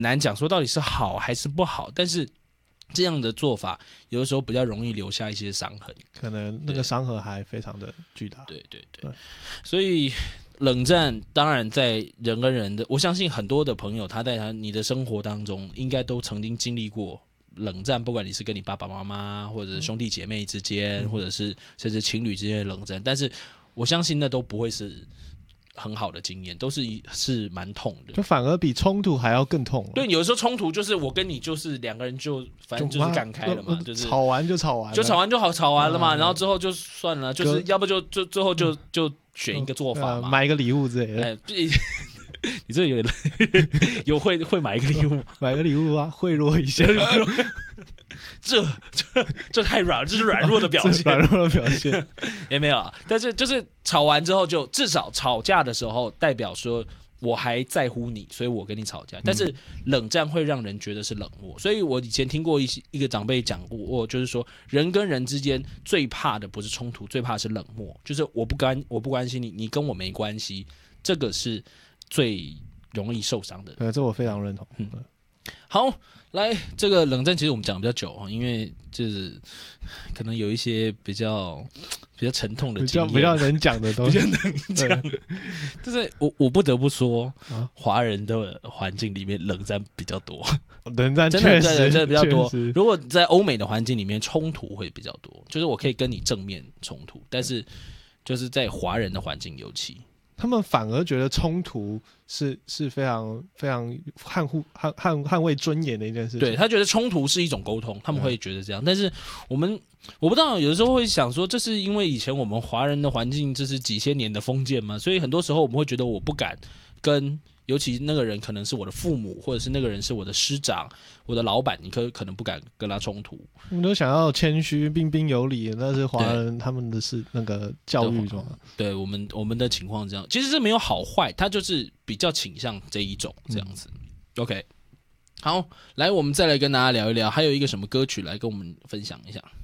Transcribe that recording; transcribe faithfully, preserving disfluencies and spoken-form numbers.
难讲说到底是好还是不好，但是这样的做法有的时候比较容易留下一些伤痕， 可能那个伤痕还非常的巨大。 对对 对, 对，所以冷战当然在人跟人的，我相信很多的朋友他在他你的生活当中应该都曾经经历过冷战，不管你是跟你爸爸妈妈或者是兄弟姐妹之间、嗯、或者是甚至情侣之间的冷战，但是我相信那都不会是很好的经验，都是是蛮痛的， 就反而比冲突还要更痛。 对，有的时候冲突就是我跟你就是两个人就反正就是干开了嘛，就是吵完就吵完了， 就吵完就好吵完了嘛、嗯，然后之后就算了，就是要不就就最后就就选一个做法嘛， 呃、买一个礼物之类的。 哎，你这有有会会买一个礼物， 买个礼物啊，贿赂一下。 这这这太软，这是软弱的表现， 软弱的表现也没有啊。但是就是吵完之后就，就至少吵架的时候，代表说我还在乎你，所以我跟你吵架。但是冷战会让人觉得是冷漠，所以我以前听过一一个长辈讲过，就是说人跟人之间最怕的不是冲突，最怕的是冷漠，就是我不关我不关心你，你跟我没关系，这个是最容易受伤的。 对，这我非常认同。嗯， 好。来，这个冷战其实我们讲的比较久，因为就是可能有一些比较比较沉痛的经验， 比较比较能讲的东西， 比较能讲。就是我我不得不说，华人的环境里面冷战比较多， 冷战真的确实真的比较多。如果在欧美的环境里面，冲突会比较多，就是我可以跟你正面冲突，但是就是在华人的环境尤其。 他们反而觉得冲突是是非常非常捍护捍捍捍卫尊严的一件事情。 对，他觉得冲突是一种沟通，他们会觉得这样。但是我们我不知道，有的时候会想说，这是因为以前我们华人的环境这是几千年的封建嘛，所以很多时候我们会觉得我不敢跟。尤其那个人可能是我的父母，或者是那个人是我的师长、我的老板，你可可能不敢跟他冲突。 我们都想要谦虚、彬彬有礼，那是华人他们的是那个教育中。 对我们我们的情况这样，其实这没有好坏，他就是比较倾向这一种这样子。嗯、OK， 好，来我们再来跟大家聊一聊，还有一个什么歌曲来跟我们分享一下。